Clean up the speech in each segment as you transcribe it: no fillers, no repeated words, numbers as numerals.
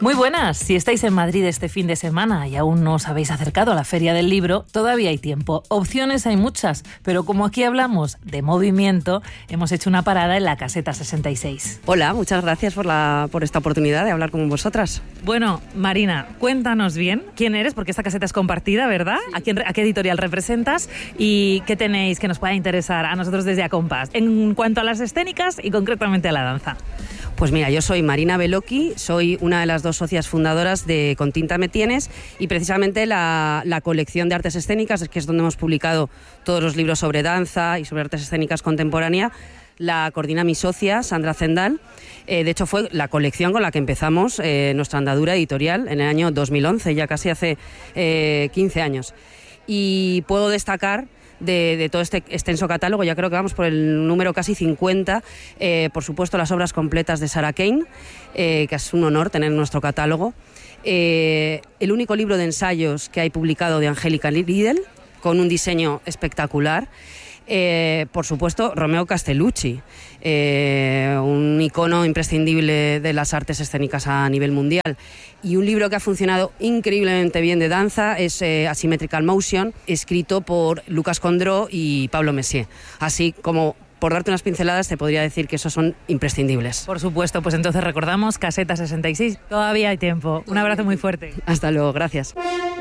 Muy buenas, si estáis en Madrid este fin de semana y aún no os habéis acercado a la Feria del Libro, todavía hay tiempo. Opciones hay muchas, pero como aquí hablamos de movimiento, hemos hecho una parada en la Caseta 66. Hola, muchas gracias por esta oportunidad de hablar con vosotras. Bueno, Marina, cuéntanos bien quién eres, porque esta caseta es compartida, ¿verdad? Sí. ¿A qué editorial representas? ¿Y qué tenéis que nos pueda interesar a nosotros desde Acompás en cuanto a las escénicas y concretamente a la danza? Pues mira, yo soy Marina Beloki, soy una de las dos socias fundadoras de Con Tinta Me Tienes, y precisamente la colección de artes escénicas, que es donde hemos publicado todos los libros sobre danza y sobre artes escénicas contemporánea, la coordina mi socia, Sandra Zendal. De hecho, fue la colección con la que empezamos nuestra andadura editorial en el año 2011, ya casi hace 15 años. Y puedo destacar de todo este extenso catálogo, ya creo que vamos por el número casi 50, por supuesto las obras completas de Sarah Kane, que es un honor tener en nuestro catálogo, el único libro de ensayos que hay publicado de Angélica Lidl, con un diseño espectacular, por supuesto Romeo Castellucci, un icono imprescindible de las artes escénicas a nivel mundial, y un libro que ha funcionado increíblemente bien de danza es Asymmetrical Motion, escrito por Lucas Condró y Pablo Messier. Así como, por darte unas pinceladas, te podría decir que esos son imprescindibles. Por supuesto, pues entonces recordamos Caseta 66, todavía hay tiempo. Un abrazo muy fuerte. Hasta luego, gracias.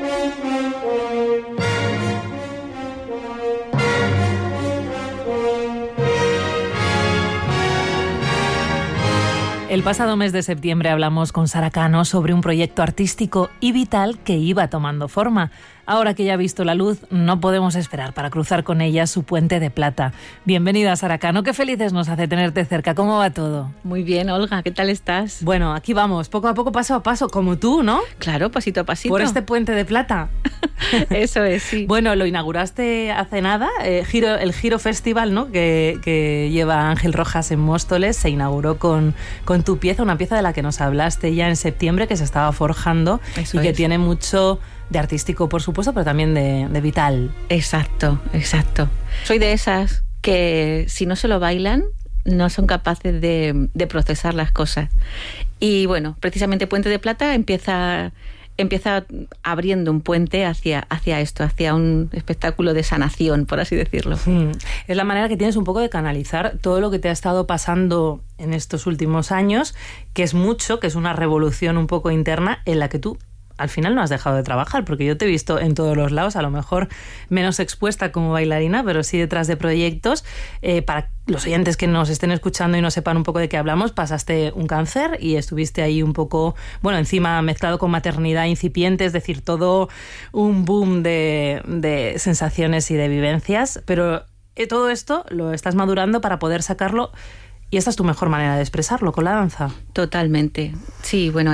El pasado mes de septiembre hablamos con Sara Cano sobre un proyecto artístico y vital que iba tomando forma. Ahora que ya ha visto la luz, no podemos esperar para cruzar con ella su puente de plata. Bienvenida, Sara Cano, qué felices nos hace tenerte cerca. ¿Cómo va todo? Muy bien, Olga, ¿qué tal estás? Bueno, aquí vamos, poco a poco, paso a paso, como tú, ¿no? Claro, pasito a pasito. Por este puente de plata. Eso es, sí. Bueno, lo inauguraste hace nada, el Giro Festival, ¿no? Que lleva Ángel Rojas en Móstoles, se inauguró con tu pieza, una pieza de la que nos hablaste ya en septiembre, que se estaba forjando. Eso y que tiene mucho de artístico, por supuesto, pero también de vital. Exacto, exacto. Soy de esas que si no se lo bailan, no son capaces de procesar las cosas. Y bueno, precisamente Puente de Plata empieza abriendo un puente hacia esto, hacia un espectáculo de sanación, por así decirlo. Es la manera que tienes un poco de canalizar todo lo que te ha estado pasando en estos últimos años, que es mucho, que es una revolución un poco interna en la que tú al final no has dejado de trabajar, porque yo te he visto en todos los lados, a lo mejor menos expuesta como bailarina, pero sí detrás de proyectos. Para los oyentes que nos estén escuchando y no sepan un poco de qué hablamos, pasaste un cáncer y estuviste ahí un poco, bueno, encima mezclado con maternidad incipiente, es decir, todo un boom de sensaciones y de vivencias, pero todo esto lo estás madurando para poder sacarlo. Y esta es tu mejor manera de expresarlo, con la danza. Totalmente. Sí, bueno,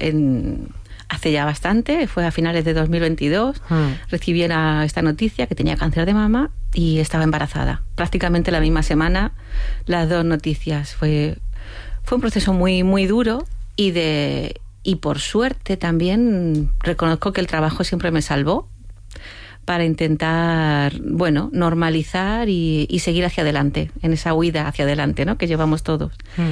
hace ya bastante, fue a finales de 2022, recibí esta noticia que tenía cáncer de mama y estaba embarazada. Prácticamente la misma semana, las dos noticias. Fue un proceso muy, muy duro y por suerte también reconozco que el trabajo siempre me salvó para intentar, bueno, normalizar y seguir hacia adelante, en esa huida hacia adelante, ¿no?, que llevamos todos.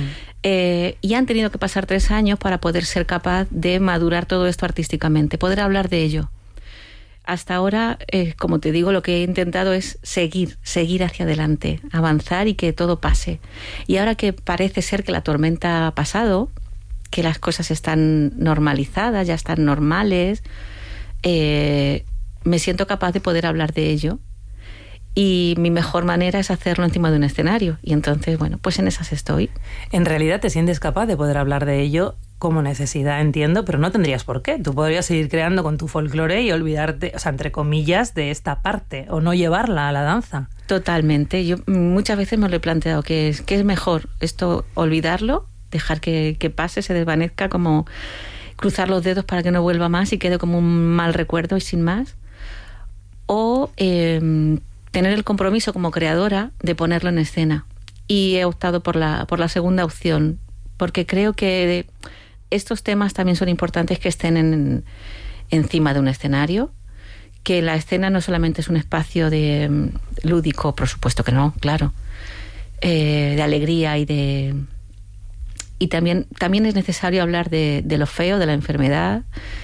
Y han tenido que pasar 3 años para poder ser capaz de madurar todo esto artísticamente, poder hablar de ello. Hasta ahora, como te digo, lo que he intentado es seguir hacia adelante, avanzar y que todo pase. Y ahora que parece ser que la tormenta ha pasado, que las cosas están normalizadas, ya están normales, me siento capaz de poder hablar de ello. Y mi mejor manera es hacerlo encima de un escenario. Y entonces, bueno, pues en esas estoy. En realidad te sientes capaz de poder hablar de ello como necesidad, entiendo, pero no tendrías por qué. Tú podrías seguir creando con tu folclore y olvidarte, o sea, entre comillas, de esta parte, o no llevarla a la danza. Totalmente. Yo muchas veces me lo he planteado, que es mejor esto, olvidarlo, dejar que pase, se desvanezca, como cruzar los dedos para que no vuelva más y quede como un mal recuerdo y sin más. O tener el compromiso como creadora de ponerlo en escena. Y he optado por la segunda opción, porque creo que estos temas también son importantes que estén encima de un escenario, que la escena no solamente es un espacio de lúdico, por supuesto que no, claro, de alegría y Y también es necesario hablar de lo feo, de la enfermedad,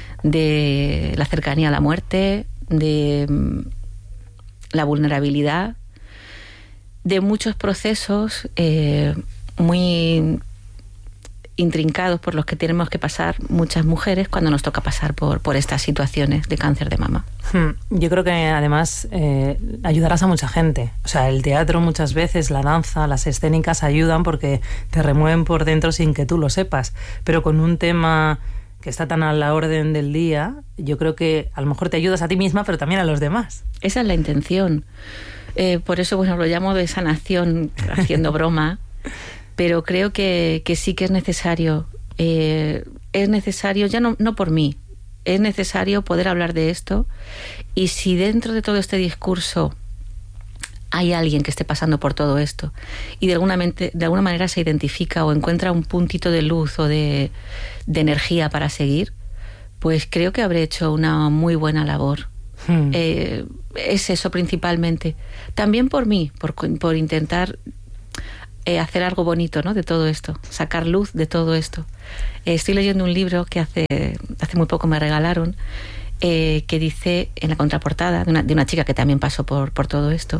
de la cercanía a la muerte, de la vulnerabilidad, de muchos procesos muy intrincados por los que tenemos que pasar muchas mujeres cuando nos toca pasar por estas situaciones de cáncer de mama. Yo creo que además ayudarás a mucha gente. O sea, el teatro muchas veces, la danza, las escénicas ayudan porque te remueven por dentro sin que tú lo sepas. Pero con un tema que está tan a la orden del día, yo creo que a lo mejor te ayudas a ti misma, pero también a los demás. Esa es la intención. Por eso, bueno, lo llamo de sanación, haciendo broma. Pero creo que sí que es necesario. Es necesario, ya no por mí, es necesario poder hablar de esto. Y si dentro de todo este discurso hay alguien que esté pasando por todo esto y de alguna manera se identifica o encuentra un puntito de luz o de energía para seguir, pues creo que habré hecho una muy buena labor. Es eso principalmente. También por mí, por intentar hacer algo bonito, ¿no?, de todo esto, sacar luz de todo esto. Estoy leyendo un libro que hace muy poco me regalaron, que dice en la contraportada de una chica que también pasó por todo esto,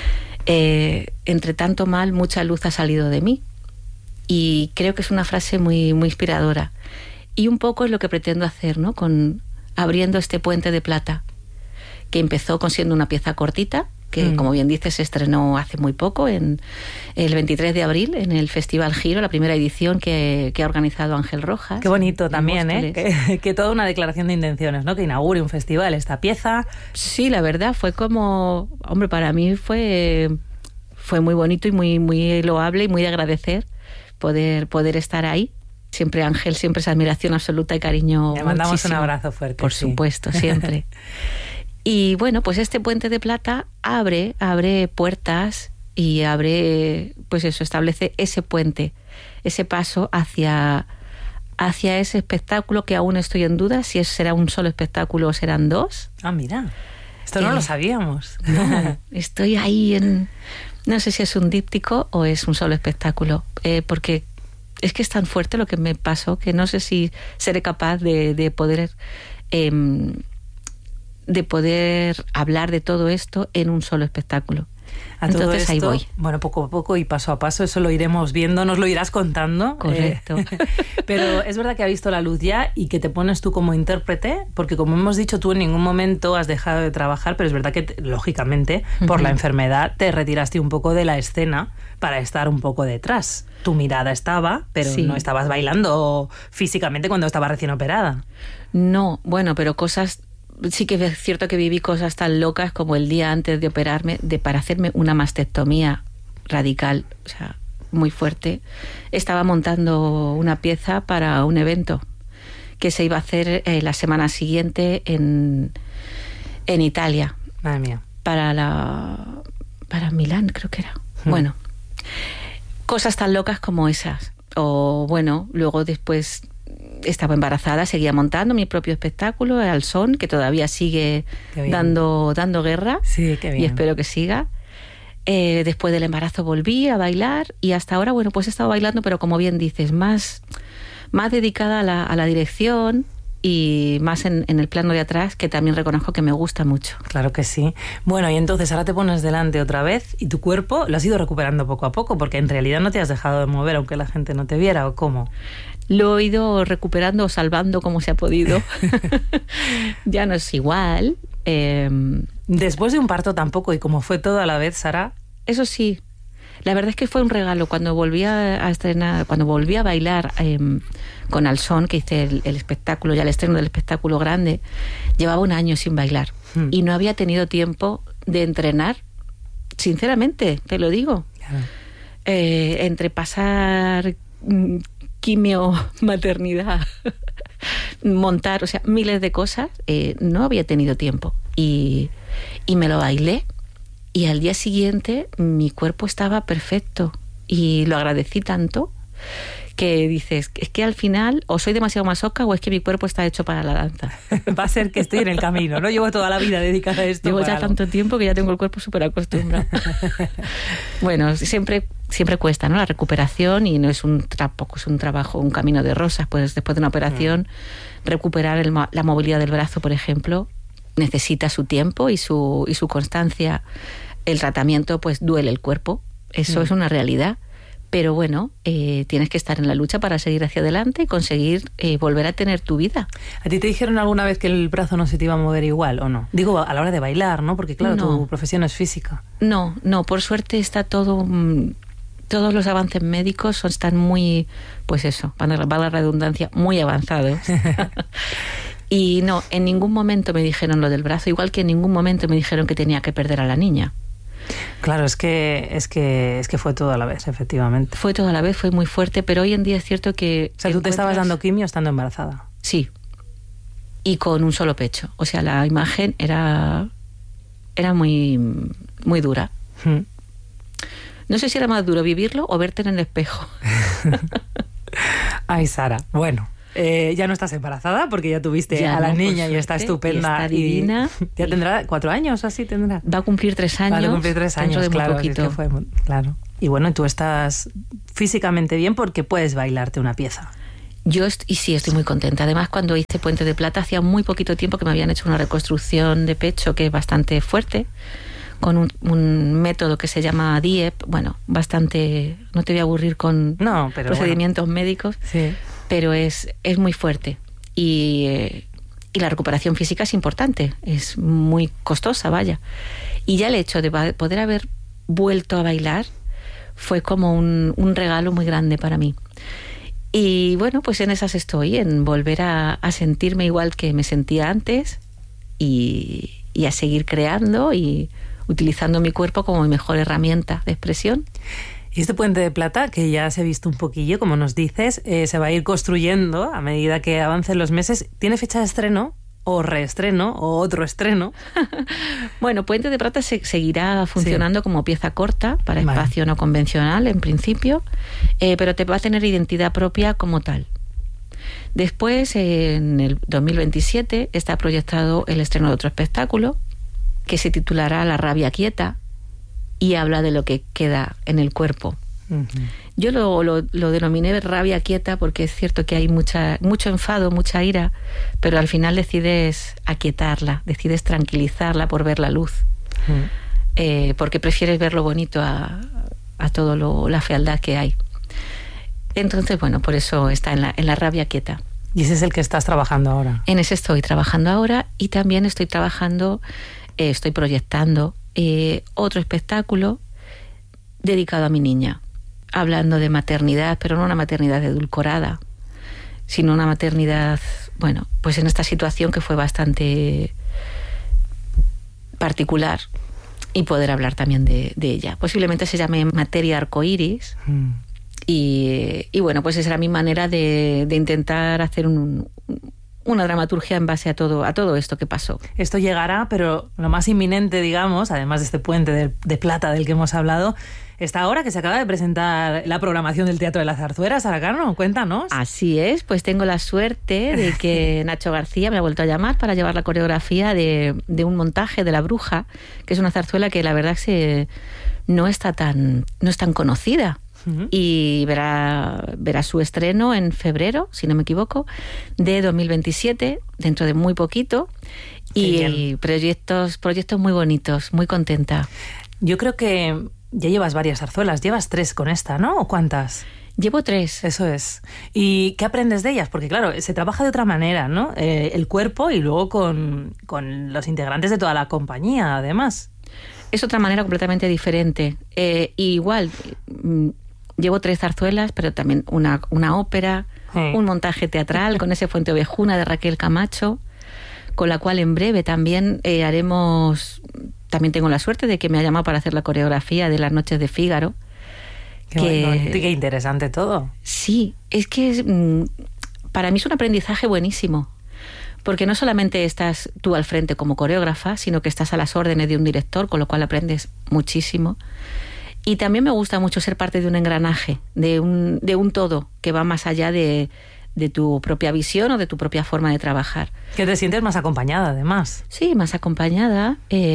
entre tanto mal, mucha luz ha salido de mí. Y creo que es una frase muy, muy inspiradora. Y un poco es lo que pretendo hacer, ¿no?, con abriendo este puente de plata, que empezó siendo una pieza cortita, que como bien dices se estrenó hace muy poco, el 23 de abril, en el Festival Giro, la primera edición que ha organizado Ángel Rojas. Qué bonito también, que toda una declaración de intenciones, ¿no?, que inaugure un festival esta pieza. Sí, la verdad, fue como, hombre, para mí fue muy bonito y muy, muy loable y muy de agradecer poder estar ahí. Siempre Ángel, siempre esa admiración absoluta y cariño. Le mandamos muchísimo. Un abrazo fuerte. Por supuesto, siempre. Y bueno, pues este puente de plata abre puertas y pues eso, establece ese puente, ese paso hacia ese espectáculo que aún estoy en duda si será un solo espectáculo o serán dos. Ah, mira, esto no lo sabíamos. No, estoy ahí no sé si es un díptico o es un solo espectáculo, porque es que es tan fuerte lo que me pasó que no sé si seré capaz de poder hablar de todo esto en un solo espectáculo. Entonces esto, ahí voy. Bueno, poco a poco y paso a paso, eso lo iremos viendo, nos lo irás contando. Correcto. Pero es verdad que ha visto la luz ya y que te pones tú como intérprete, porque como hemos dicho, tú en ningún momento has dejado de trabajar, pero es verdad que, lógicamente, por la enfermedad te retiraste un poco de la escena para estar un poco detrás. Tu mirada estaba, pero sí, no estabas bailando físicamente cuando estabas recién operada. No, bueno, pero cosas... Sí que es cierto que viví cosas tan locas como el día antes de operarme, para hacerme una mastectomía radical, o sea, muy fuerte. Estaba montando una pieza para un evento que se iba a hacer la semana siguiente en Italia. Madre mía. Para Milán, creo que era. Bueno, cosas tan locas como esas. O bueno, luego después... Estaba embarazada, seguía montando mi propio espectáculo, Al Son, que todavía sigue dando guerra. Sí, qué bien. Y espero que siga. Después del embarazo volví a bailar y hasta ahora, bueno, pues he estado bailando, pero como bien dices, más dedicada a la dirección y más en el plano de atrás, que también reconozco que me gusta mucho. Claro que sí. Bueno, y entonces ahora te pones delante otra vez y tu cuerpo lo has ido recuperando poco a poco, porque en realidad no te has dejado de mover aunque la gente no te viera, ¿o cómo? Lo he ido recuperando o salvando como se ha podido. Ya no es igual. Después de un parto tampoco, y como fue todo a la vez, Sara. Eso sí. La verdad es que fue un regalo. Cuando volví a estrenar, cuando volví a bailar con Al Son, que hice el espectáculo, ya el estreno del espectáculo grande, llevaba un año sin bailar. Y no había tenido tiempo de entrenar. Sinceramente, te lo digo. Claro. Entre pasar... quimio, maternidad, montar, o sea, miles de cosas, no había tenido tiempo. Y me lo bailé y al día siguiente mi cuerpo estaba perfecto y lo agradecí tanto que dices, es que al final o soy demasiado masoca o es que mi cuerpo está hecho para la danza. Va a ser que estoy en el camino, ¿no? Llevo toda la vida dedicada a esto. Llevo ya tanto tiempo que ya tengo el cuerpo súper acostumbrado. Bueno, siempre cuesta, ¿no? La recuperación, y no es tampoco es un trabajo, un camino de rosas. Pues después de una operación, recuperar la movilidad del brazo, por ejemplo, necesita su tiempo y su constancia. El tratamiento pues duele el cuerpo, eso es una realidad. Pero bueno, tienes que estar en la lucha para seguir hacia adelante y conseguir volver a tener tu vida. ¿A ti te dijeron alguna vez que el brazo no se te iba a mover igual o no? Digo, a la hora de bailar, ¿no? Porque claro, tu profesión es física. No, por suerte está todo... Todos los avances médicos están muy, pues eso, para la redundancia, muy avanzados. Y no, en ningún momento me dijeron lo del brazo, igual que en ningún momento me dijeron que tenía que perder a la niña. Claro, es que fue todo a la vez, efectivamente. Fue todo a la vez, fue muy fuerte, pero hoy en día es cierto que... O sea, tú te estabas dando quimio estando embarazada. Sí, y con un solo pecho. O sea, la imagen era muy, muy dura. No sé si era más duro vivirlo o verte en el espejo. Ay, Sara, bueno... ya no estás embarazada porque ya tuviste a la niña y está estupenda. Y está divina. Ya tendrá 4 años, así tendrá. Va a cumplir 3 años. Va a cumplir 3 años, claro. Claro. Y bueno, tú estás físicamente bien porque puedes bailarte una pieza. Sí, estoy muy contenta. Además, cuando hice Puente de Plata, hacía muy poquito tiempo que me habían hecho una reconstrucción de pecho que es bastante fuerte, con un método que se llama DIEP. Bueno, bastante... No te voy a aburrir con procedimientos médicos. Sí. Pero es muy fuerte y la recuperación física es importante, es muy costosa, vaya. Y ya el hecho de poder haber vuelto a bailar fue como un regalo muy grande para mí. Y bueno, pues en esas estoy, en volver a sentirme igual que me sentía antes y a seguir creando y utilizando mi cuerpo como mi mejor herramienta de expresión. Y este Puente de Plata, que ya se ha visto un poquillo, como nos dices, se va a ir construyendo a medida que avancen los meses. ¿Tiene fecha de estreno o reestreno o otro estreno? Bueno, Puente de Plata seguirá funcionando como pieza corta para espacio no convencional en principio, pero te va a tener identidad propia como tal. Después, en el 2027, está proyectado el estreno de otro espectáculo que se titulará La rabia quieta, y habla de lo que queda en el cuerpo. Yo lo denominé rabia quieta porque es cierto que hay mucho enfado, mucha ira, pero al final decides aquietarla, decides tranquilizarla por ver la luz, porque prefieres ver lo bonito a todo la fealdad que hay. Entonces, bueno, por eso está en la rabia quieta. ¿Y ese es el que estás trabajando ahora? En ese estoy trabajando ahora, y también estoy proyectando otro espectáculo dedicado a mi niña, hablando de maternidad, pero no una maternidad edulcorada, sino una maternidad, bueno, pues en esta situación que fue bastante particular, y poder hablar también de ella. Posiblemente se llame Materia Arcoíris. Y bueno, pues esa era mi manera de intentar hacer una dramaturgia en base a todo esto que pasó. Esto llegará, pero lo más inminente, digamos, además de este Puente de Plata del que hemos hablado, está ahora que se acaba de presentar la programación del Teatro de la Zarzuela. Sara Cano, cuéntanos. Así es, pues tengo la suerte de que Nacho García me ha vuelto a llamar para llevar la coreografía de un montaje de La Bruja, que es una zarzuela que la verdad no es tan conocida. Y verá su estreno en febrero, si no me equivoco, de 2027, dentro de muy poquito. Y proyectos muy bonitos, muy contenta. Yo creo que ya llevas varias zarzuelas, llevas 3 con esta, ¿no? ¿O cuántas? Llevo 3. Eso es. ¿Y qué aprendes de ellas? Porque claro, se trabaja de otra manera, ¿no? El cuerpo y luego con los integrantes de toda la compañía, además. Es otra manera completamente diferente. Igual... Llevo 3 zarzuelas, pero también una ópera, un montaje teatral con ese Fuente Ovejuna de Raquel Camacho, con la cual en breve también haremos... También tengo la suerte de que me ha llamado para hacer la coreografía de Las Noches de Fígaro. Qué interesante todo. Sí, es que para mí es un aprendizaje buenísimo, porque no solamente estás tú al frente como coreógrafa, sino que estás a las órdenes de un director, con lo cual aprendes muchísimo. Y también me gusta mucho ser parte de un engranaje, de un todo que va más allá de tu propia visión o de tu propia forma de trabajar. Que te sientes más acompañada, además. Sí, más acompañada,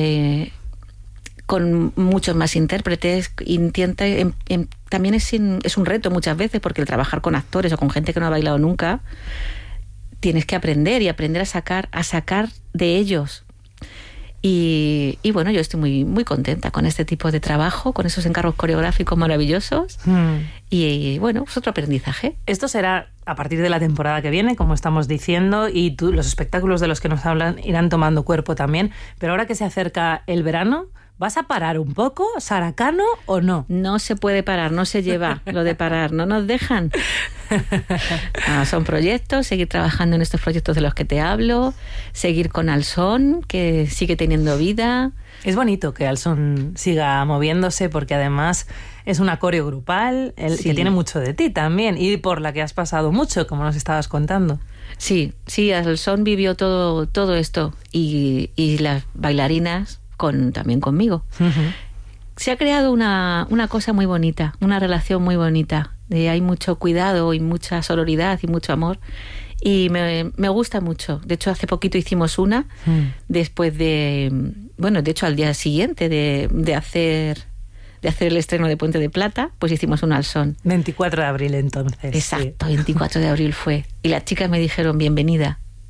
con muchos más intérpretes. También es un reto muchas veces, porque el trabajar con actores o con gente que no ha bailado nunca, tienes que aprender a sacar de ellos. Y bueno, yo estoy muy, muy contenta con este tipo de trabajo, con esos encargos coreográficos maravillosos. Y bueno, es otro aprendizaje. Esto será a partir de la temporada que viene, como estamos diciendo, y los espectáculos de los que nos hablan irán tomando cuerpo también. Pero ahora que se acerca el verano, ¿vas a parar un poco, Sara Cano, o no? No se puede parar, no se lleva lo de parar, no nos dejan. Son proyectos, seguir trabajando en estos proyectos de los que te hablo, seguir con Alson, que sigue teniendo vida. Es bonito que Alson siga moviéndose, porque además es una coreo grupal, que tiene mucho de ti también, y por la que has pasado mucho, como nos estabas contando. Sí, Alson vivió todo esto, y las bailarinas también conmigo. Uh-huh. Se ha creado una cosa muy bonita, una relación muy bonita. Hay mucho cuidado y mucha sororidad y mucho amor. Y me gusta mucho. De hecho, hace poquito hicimos una, después de... Bueno, de hecho, al día siguiente de hacer el estreno de Puente de Plata, pues hicimos un Alson. 24 de abril, entonces. Exacto, sí. 24 de abril fue. Y las chicas me dijeron, bienvenida.